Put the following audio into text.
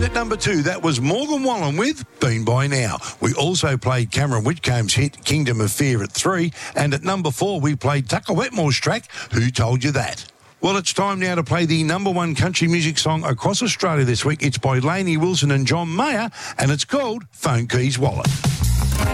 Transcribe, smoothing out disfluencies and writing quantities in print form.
at number 2, that was Morgan Wallen with Been By Now. We also played Cameron Whitcomb's hit Kingdom of Fear at 3. And at number 4, we played Tucker Wetmore's track, Who Told You That? Well, it's time now to play the number 1 country music song across Australia this week. It's by Lainey Wilson and John Mayer, and it's called Phone Keys Wallet.